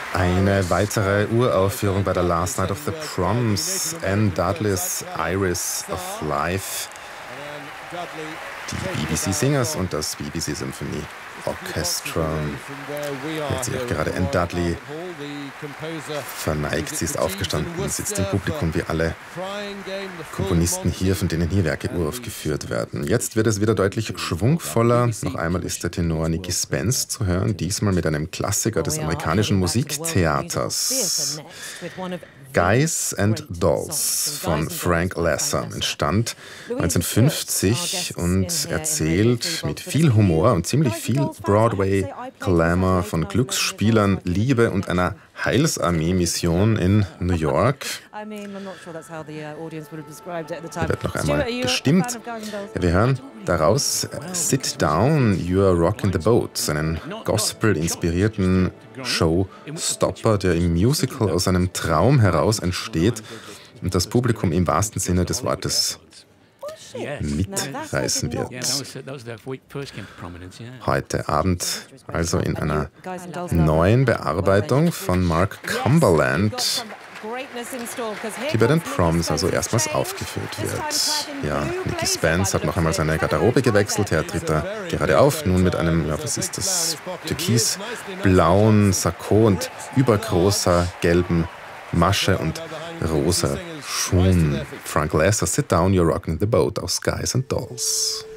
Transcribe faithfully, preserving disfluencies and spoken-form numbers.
Eine weitere Uraufführung bei der Last Night of the Proms, Anne Dudley's Iris of Life. Die B B C Singers und das B B C Symphony Orchestra. Jetzt sich auch gerade Anne Dudley verneigt. Sie ist aufgestanden und sitzt im Publikum wie alle Komponisten hier, von denen hier Werke uraufgeführt werden. Jetzt wird es wieder deutlich schwungvoller. Noch einmal ist der Tenor Nicky Spence zu hören, diesmal mit einem Klassiker des amerikanischen Musiktheaters. Guys and Dolls von Frank Loesser entstand neunzehnhundertfünfzig und erzählt mit viel Humor und ziemlich viel Broadway-Glamour von Glücksspielern, Liebe und einer Heilsarmee-Mission in New York. Hier wird noch einmal gestimmt. Ja, wir hören daraus Sit Down, You're Rockin' the Boat, einen Gospel-inspirierten Showstopper, der im Musical aus einem Traum heraus entsteht und das Publikum im wahrsten Sinne des Wortes mitreißen wird. Heute Abend also in einer neuen Bearbeitung von Mark Cumberland, die bei den Proms also erstmals aufgeführt wird. Ja, Nicky Spence hat noch einmal seine Garderobe gewechselt. Er tritt da gerade auf, nun mit einem, ja, was ist das, türkisblauen Sakko und übergroßer gelben Masche und rosa Schuhen. Frank Loesser, Sit Down, You're Rockin' the Boat aus Guys and Dolls.